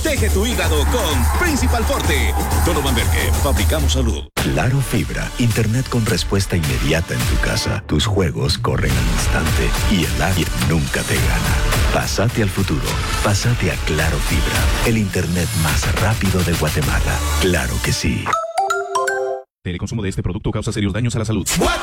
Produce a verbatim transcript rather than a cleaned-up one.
Protege tu hígado con Principal Forte. Dono Banberge, fabricamos salud. Claro Fibra, internet con respuesta inmediata en tu casa. Tus juegos corren al instante y el área nunca te gana. Pásate al futuro. Pásate a Claro Fibra, el internet más rápido de Guatemala. Claro que sí. El consumo de este producto causa serios daños a la salud.